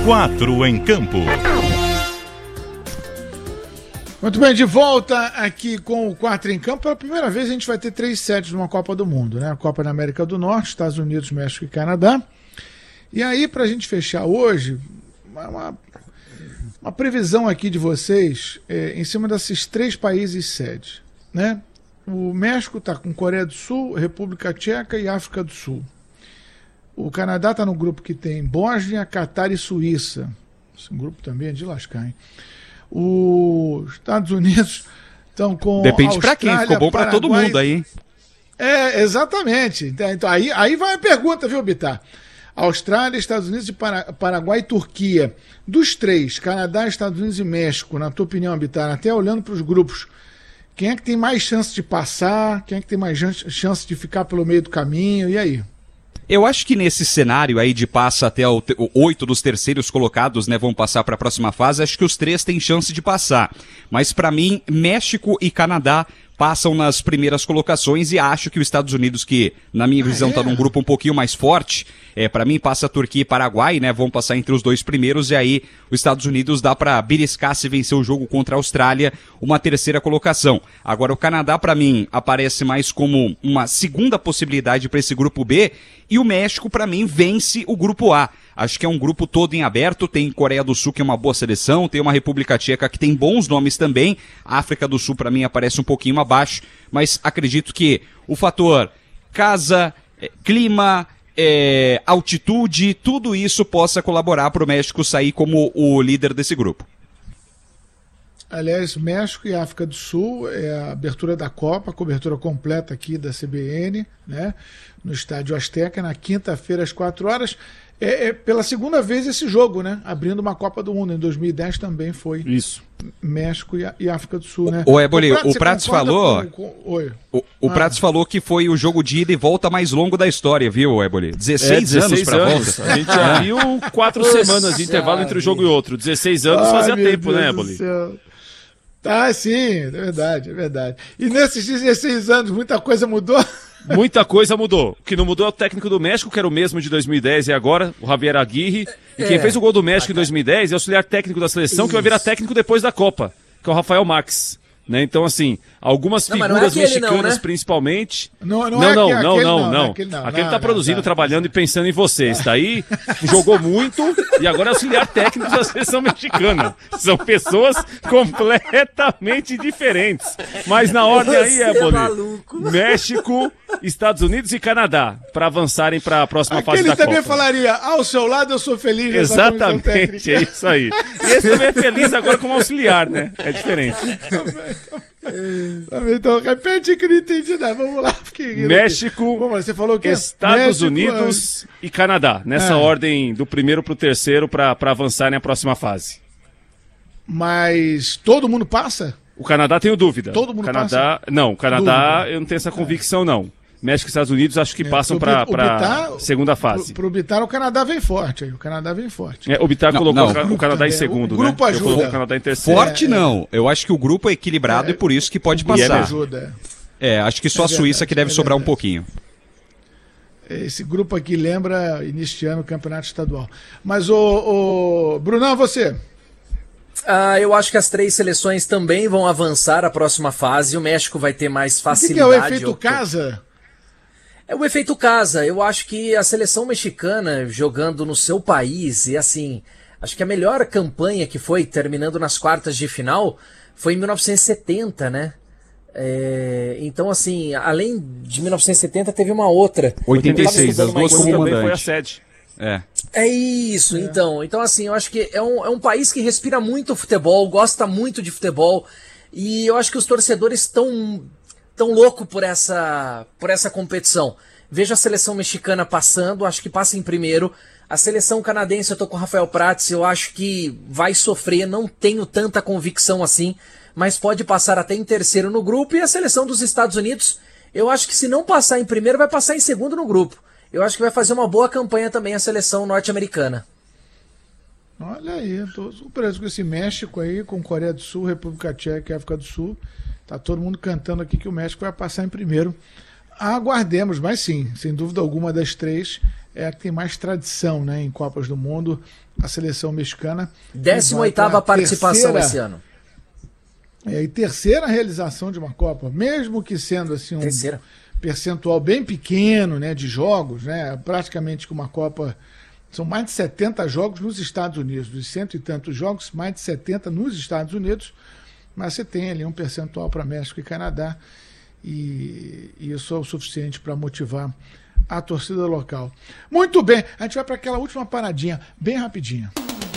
4 em Campo. Muito bem, de volta aqui com o 4 em Campo. Pela primeira vez a gente vai ter 3 sedes numa Copa do Mundo, né? A Copa na América do Norte, Estados Unidos, México e Canadá. E aí, pra gente fechar hoje, uma previsão aqui de vocês em cima desses 3 países sedes, né? O México está com Coreia do Sul, República Tcheca e África do Sul. O Canadá está no grupo que tem Bósnia, Catar e Suíça. Esse grupo também é de lascar, hein? Os Estados Unidos estão com Depende para quem, ficou bom para todo mundo aí, hein? Exatamente. Então, aí vai a pergunta, viu, Bittar? Austrália, Estados Unidos, Paraguai e Turquia. Dos 3, Canadá, Estados Unidos e México, na tua opinião, Bittar, até olhando para os grupos, quem é que tem mais chance de passar? Quem é que tem mais chance de ficar pelo meio do caminho? E aí? Eu acho que nesse cenário aí de passa até o 8 dos terceiros colocados, né, vão passar para a próxima fase, acho que os 3 têm chance de passar. Mas para mim, México e Canadá passam nas primeiras colocações e acho que os Estados Unidos, que na minha visão está num grupo um pouquinho mais forte, para mim passa Turquia e Paraguai, né, vão passar entre os 2 primeiros e aí os Estados Unidos dá para beliscar, se vencer o jogo contra a Austrália, uma 3ª colocação. Agora o Canadá para mim aparece mais como uma segunda possibilidade para esse grupo B e o México para mim vence o grupo A. Acho que é um grupo todo em aberto, tem Coreia do Sul que é uma boa seleção, tem uma República Tcheca que tem bons nomes também, a África do Sul para mim aparece um pouquinho abaixo, mas acredito que o fator casa, clima, altitude, tudo isso possa colaborar para o México sair como o líder desse grupo. Aliás, México e África do Sul, a abertura da Copa, a cobertura completa aqui da CBN, né, no Estádio Azteca, na quinta-feira às 4 horas. Pela segunda vez esse jogo, né? Abrindo uma Copa do Mundo. Em 2010 também foi. Isso. México e África do Sul, né? Ô, Eboli, o Prates falou. O Prates falou que foi o jogo de ida e volta mais longo da história, viu, Eboli? 16 anos pra volta. A gente já viu 4 semanas de intervalo entre um jogo e outro. 16 anos fazia tempo, né, Eboli? Tá, sim, é verdade. E nesses 16 anos, muita coisa mudou? Muita coisa mudou. O que não mudou é o técnico do México, que era o mesmo de 2010 e agora, o Javier Aguirre. E quem fez o gol do México em 2010 é o auxiliar técnico da seleção, que vai virar técnico depois da Copa, que é o Rafael Max. Né? Então, assim, algumas figuras mexicanas, né? Principalmente. Não. Aquele tá produzindo, trabalhando e pensando em você. Esse daí jogou muito e agora é auxiliar técnico da seleção mexicana. São pessoas completamente diferentes. Mas na ordem aí, Eboli, México, Estados Unidos e Canadá, para avançarem para a próxima fase da Copa. Ele também falaria, ao seu lado eu sou feliz. Exatamente, é isso aí. E esse também é feliz agora como auxiliar, né? É diferente. Então, repete que não entendi nada. Vamos lá. México, você falou que Estados Unidos e Canadá. Nessa ordem do primeiro pro terceiro para avançar na próxima fase. Mas todo mundo passa? O Canadá tenho dúvida. Todo mundo passa? Não, o Canadá dúvida. Eu não tenho essa convicção, não. México e Estados Unidos acho que passam para a segunda fase. Pro Bittar, o Canadá vem forte. Aí. O Canadá vem forte. O Bittar colocou o Canadá em segundo, o grupo ajuda. Colocou o Canadá em terceiro. Forte não. Eu acho que o grupo é equilibrado e por isso que pode passar. Ajuda. Acho que só a Suíça que deve sobrar um pouquinho. Esse grupo aqui lembra início de ano o campeonato estadual. Mas o Brunão, você? Eu acho que as 3 seleções também vão avançar a próxima fase. O México vai ter mais facilidade. O que é o efeito casa? É o efeito casa. Eu acho que a seleção mexicana jogando no seu país, e assim, acho que a melhor campanha que foi, terminando nas quartas de final, foi em 1970, né? Então, assim, além de 1970, teve uma outra. 86, as duas como também foi a sede. É isso, então. Então, assim, eu acho que é um país que respira muito futebol, gosta muito de futebol, e eu acho que os torcedores estão louco por essa competição. Vejo a seleção mexicana passando, acho que passa em primeiro. A seleção canadense, eu tô com o Rafael Prates, eu acho que vai sofrer, não tenho tanta convicção assim, mas pode passar até em terceiro no grupo. E a seleção dos Estados Unidos, eu acho que se não passar em primeiro, vai passar em segundo no grupo. Eu acho que vai fazer uma boa campanha também a seleção norte-americana. Olha aí, tô surpreso com esse México aí, com Coreia do Sul, República Tcheca e África do Sul. Tá todo mundo cantando aqui que o México vai passar em primeiro. Aguardemos, mas sim, sem dúvida alguma das 3, é a que tem mais tradição, né, em Copas do Mundo, a seleção mexicana. 18ª participação esse ano. E terceira realização de uma Copa, mesmo que sendo assim Terceira. Percentual bem pequeno, né, de jogos, né, praticamente que uma Copa, são mais de 70 jogos nos Estados Unidos, dos 100 e tantos jogos, mais de 70 nos Estados Unidos, mas você tem ali um percentual para México e Canadá, e isso é o suficiente para motivar a torcida local. Muito bem, a gente vai para aquela última paradinha, bem rapidinha.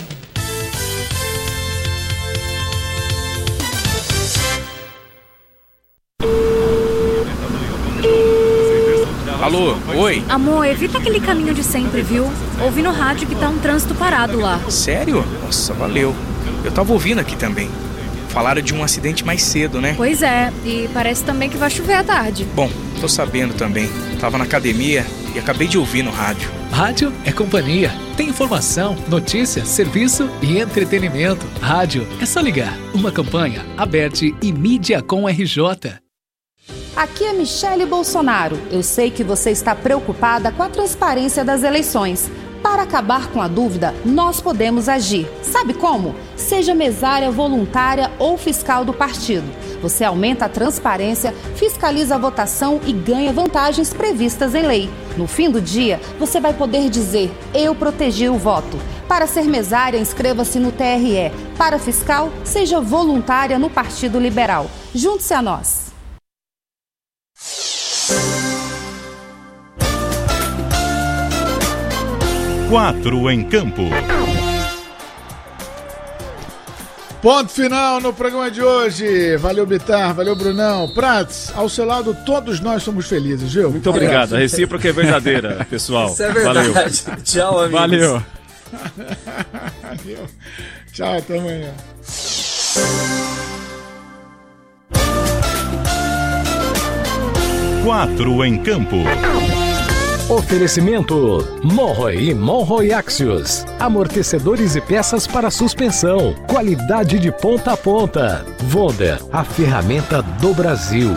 Alô, oi? Amor, evita aquele caminho de sempre, viu? Ouvi no rádio que tá um trânsito parado lá. Sério? Nossa, valeu. Eu tava ouvindo aqui também. Falaram de um acidente mais cedo, né? Pois é, e parece também que vai chover à tarde. Bom, tô sabendo também. Tava na academia e acabei de ouvir no rádio. Rádio é companhia. Tem informação, notícia, serviço e entretenimento. Rádio é só ligar. Uma campanha, Aberte e Mídia com RJ. Aqui é Michele Bolsonaro. Eu sei que você está preocupada com a transparência das eleições. Para acabar com a dúvida, nós podemos agir. Sabe como? Seja mesária voluntária ou fiscal do partido. Você aumenta a transparência, fiscaliza a votação e ganha vantagens previstas em lei. No fim do dia, você vai poder dizer: eu protegi o voto. Para ser mesária, inscreva-se no TRE. Para fiscal, seja voluntária no Partido Liberal. Junte-se a nós. Quatro em Campo. Ponto final no programa de hoje. Valeu, Bitar, valeu, Brunão. Prats, ao seu lado todos nós somos felizes, viu? Muito obrigado. A recíproca é verdadeira, pessoal. Isso é verdade. Valeu. Tchau, amigos. Valeu. Valeu. Tchau, até amanhã. Quatro em Campo. Oferecimento Monroe e Monroe Axios. Amortecedores e peças para suspensão. Qualidade de ponta a ponta. Wonder, a ferramenta do Brasil.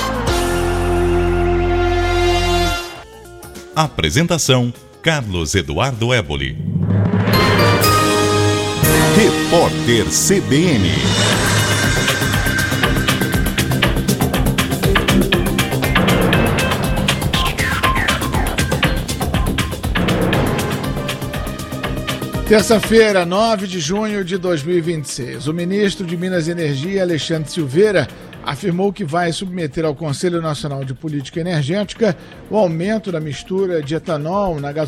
Apresentação: Carlos Eduardo Éboli. Repórter CBN. Terça-feira, 9 de junho de 2026. O ministro de Minas e Energia, Alexandre Silveira, afirmou que vai submeter ao Conselho Nacional de Política Energética o aumento da mistura de etanol na gasolina